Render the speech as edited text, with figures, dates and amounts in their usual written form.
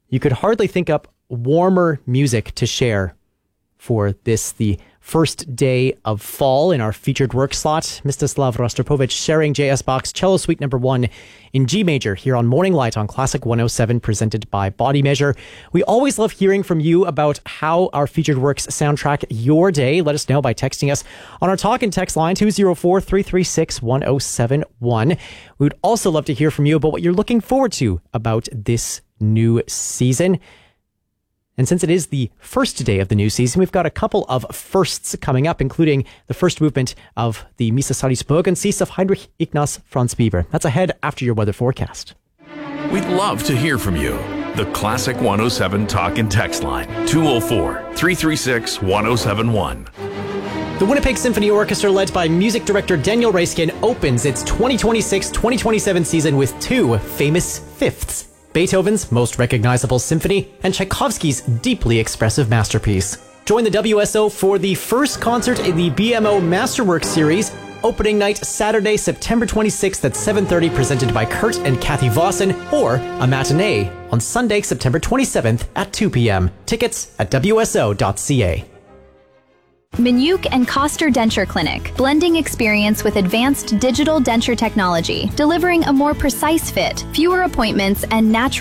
You could hardly think up warmer music to share for this, the first day of fall in our featured work slot. Mstislav Rostropovich sharing J.S. Bach's Cello Suite No. 1 in G major here on Morning Light on Classic 107, presented by Body Measure. We always love hearing from you about how our featured works soundtrack your day. Let us know by texting us on our talk and text line 204-336-1071. We would also love to hear from you about what you're looking forward to about this new season. And since it is the first day of the new season, we've got a couple of firsts coming up, including the first movement of the Missa Salis Morgensis of Heinrich Ignaz Franz Bieber. That's ahead after your weather forecast. We'd love to hear from you. The Classic 107 talk and text line, 204-336-1071. The Winnipeg Symphony Orchestra, led by music director Daniel Raiskin, opens its 2026-2027 season with two famous fifths: Beethoven's most recognizable symphony and Tchaikovsky's deeply expressive masterpiece. Join the WSO for the first concert in the BMO Masterworks series, opening night Saturday, September 26th at 7:30, presented by Kurt and Kathy Vossen, or a matinee on Sunday, September 27th at 2 p.m. Tickets at wso.ca. Minuk and Koster Denture Clinic, blending experience with advanced digital denture technology, delivering a more precise fit, fewer appointments, and natural